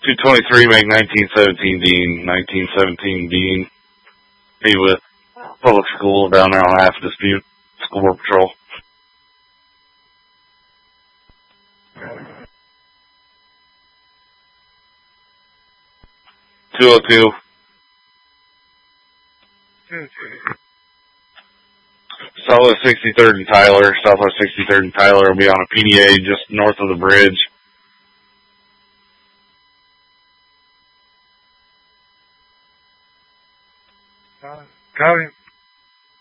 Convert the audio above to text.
223, make 1917 Dean. 1917 Dean. Be with public school down there on half dispute. School Board Patrol. 202. Southwest 63rd and Tyler. Southwest 63rd and Tyler will be on a PDA just north of the bridge. Copy.